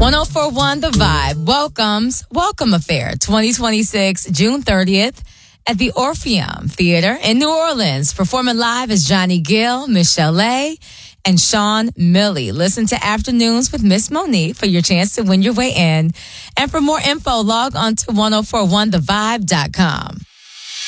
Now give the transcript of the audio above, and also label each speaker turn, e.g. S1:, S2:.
S1: 1041 The Vibe welcomes Welcome Affair 2026, June 30th at the Orpheum Theater in New Orleans. Performing live is Johnny Gill, Michelle A., and Sean Milley. Listen to Afternoons with Miss Monique for your chance to win your way in. And for more info, log on to 1041thevibe.com.